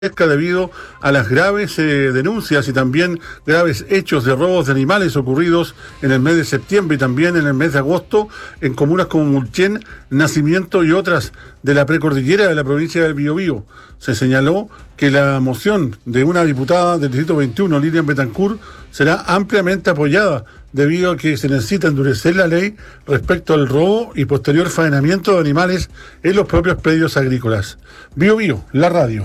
debido a las graves denuncias y también graves hechos de robos de animales ocurridos en el mes de septiembre y también en el mes de agosto en comunas como Mulchen, Nacimiento y otras de la precordillera de la provincia del Biobío. Se señaló que la moción de una diputada del Distrito 21, Lilian Betancourt, será ampliamente apoyada debido a que se necesita endurecer la ley respecto al robo y posterior faenamiento de animales en los propios predios agrícolas. Biobío, la radio.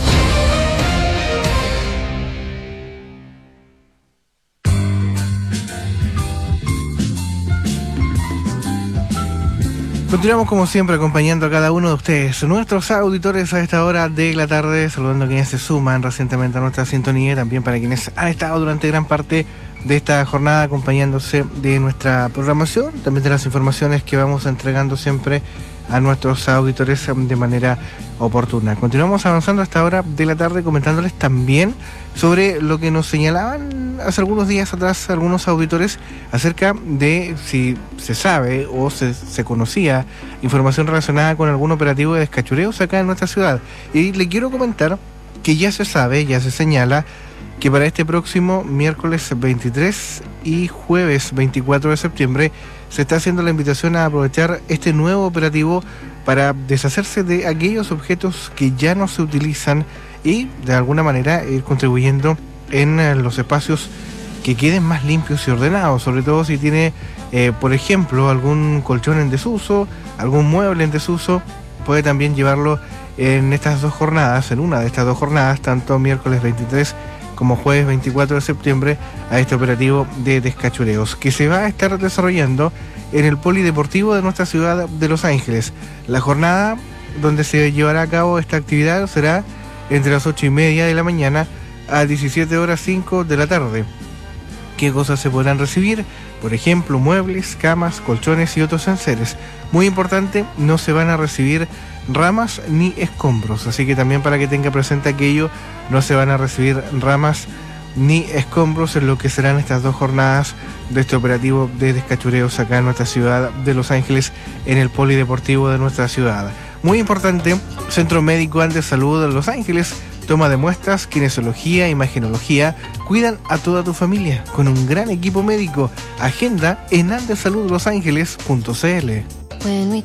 Continuamos como siempre acompañando a cada uno de ustedes, nuestros auditores a esta hora de la tarde, saludando a quienes se suman recientemente a nuestra sintonía y también para quienes han estado durante gran parte de esta jornada acompañándose de nuestra programación, también de las informaciones que vamos entregando siempre a nuestros auditores de manera oportuna. Continuamos avanzando a esta hora de la tarde comentándoles también sobre lo que nos señalaban hace algunos días atrás algunos auditores acerca de si se sabe o se conocía información relacionada con algún operativo de descachureos acá en nuestra ciudad. Y le quiero comentar que ya se sabe, ya se señala que para este próximo miércoles 23 y jueves 24 de septiembre se está haciendo la invitación a aprovechar este nuevo operativo para deshacerse de aquellos objetos que ya no se utilizan y de alguna manera ir contribuyendo en los espacios que queden más limpios y ordenados, sobre todo si tiene, por ejemplo, algún colchón en desuso, algún mueble en desuso, puede también llevarlo en estas dos jornadas, en una de estas dos jornadas, tanto miércoles 23 como jueves 24 de septiembre, a este operativo de descachureos, que se va a estar desarrollando en el polideportivo de nuestra ciudad de Los Ángeles. La jornada donde se llevará a cabo esta actividad será entre las 8:30 de la mañana a 17:05 de la tarde. ¿Qué cosas se podrán recibir? Por ejemplo, muebles, camas, colchones y otros enseres. Muy importante, no se van a recibir ramas ni escombros, así que también para que tenga presente aquello, no se van a recibir ramas ni escombros en lo que serán estas dos jornadas de este operativo de descachureos acá en nuestra ciudad de Los Ángeles, en el polideportivo de nuestra ciudad. Muy importante, Centro Médico Andes Salud de Los Ángeles, toma de muestras, kinesiología, imagenología, cuidan a toda tu familia con un gran equipo médico. Agenda en andesaludlosangeles.cl.